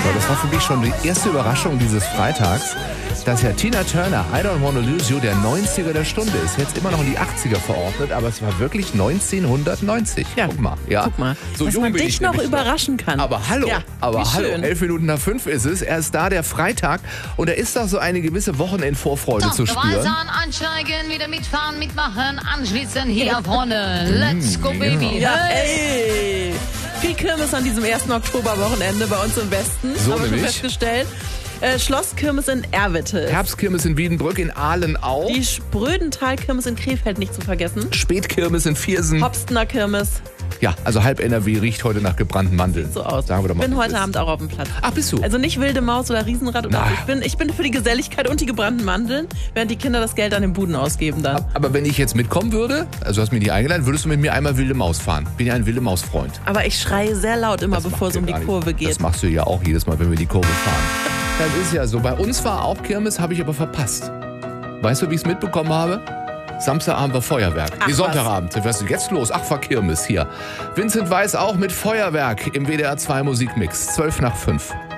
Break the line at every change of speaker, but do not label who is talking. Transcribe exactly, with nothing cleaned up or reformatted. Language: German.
Aber das war für mich schon die erste Überraschung dieses Freitags, dass ja Tina Turner, I Don't Wanna Lose You, der neunziger der Stunde ist. Jetzt immer noch in die achtziger verordnet, aber es war wirklich neunzehnhundertneunzig.
Ja,
guck mal. Ja?
Guck mal,
So
dass
jung
man
bin
dich
ich
noch
nämlich
überraschen kann.
Aber hallo,
Ja,
aber
wie
hallo,
schön.
elf Minuten nach fünf ist es. Er ist da, der Freitag. Und da ist doch so eine gewisse Wochenendvorfreude zu spüren.
Gemeinsam ansteigen, wieder mitfahren, mitmachen, anschließen, hier vorne. Let's go, baby.
Ja,
Hey.
ey. Viel Kirmes an diesem ersten Oktoberwochenende bei uns im Westen.
So
haben wir schon
nämlich.
festgestellt. Äh, Schlosskirmes in Erwitte.
Herbstkirmes in Wiedenbrück, in Aalen auch.
Die Sprödental-Kirmes in Krefeld nicht zu vergessen.
Spätkirmes in Viersen.
Hopstener Kirmes.
Ja, also halb N R W riecht heute nach gebrannten Mandeln.
So aus.
Sagen wir doch mal,
Ich bin
wie es
heute
ist.
Abend auch auf dem Platz.
Ach, bist du?
Also nicht wilde Maus oder Riesenrad oder
Na.
so. Ich bin, ich bin für die Geselligkeit und die gebrannten Mandeln, während die Kinder das Geld an den Buden ausgeben dann.
Aber wenn ich jetzt mitkommen würde, also du hast mich nicht eingeladen, würdest du mit mir einmal wilde Maus fahren. Bin ja ein wilde Maus-Freund.
Aber ich schreie sehr laut immer,
Das
bevor
macht
es um
ihr
die
gar nicht.
Kurve geht.
Das machst du ja auch jedes Mal, wenn wir die Kurve fahren. Das ist ja so. Bei uns war auch Kirmes, habe ich aber verpasst. Weißt du, wie ich es mitbekommen habe? Samstagabend war Feuerwerk.
Ach,
nee,
was?
Sonntagabend. Was ist jetzt los? Ach, war Kirmes hier. Vincent Weiss auch mit Feuerwerk im W D R zwei Musikmix. zwölf nach fünf.